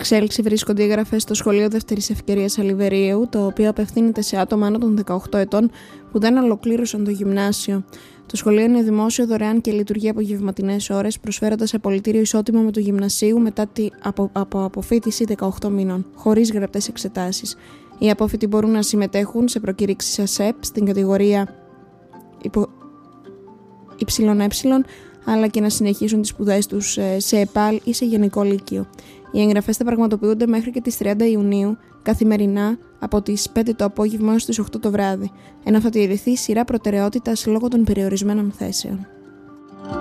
εξέλιξη βρίσκονται οι εγγραφές στο Σχολείο Δεύτερης Ευκαιρίας Αλιβερίου, το οποίο απευθύνεται σε άτομα άνω των 18 ετών που δεν ολοκλήρωσαν το γυμνάσιο. Το σχολείο είναι δημόσιο, δωρεάν και λειτουργεί απογευματινές ώρες, προσφέροντας απολυτήριο ισότιμο με του γυμνασίου μετά από αποφοίτηση 18 μήνων, χωρίς γραπτές εξετάσεις. Οι απόφοιτοι μπορούν να συμμετέχουν σε προκηρύξεις ΑΣΕΠ στην κατηγορία ΙΕ, αλλά και να συνεχίσουν τις σπουδές τους σε ΕΠΑΛ ή σε γενικό λύκειο. Οι εγγραφές θα πραγματοποιούνται μέχρι και τις 30 Ιουνίου, καθημερινά από τις 5 το απόγευμα έως τις 8 το βράδυ, ενώ θα τηρηθεί σειρά προτεραιότητας λόγω των περιορισμένων θέσεων.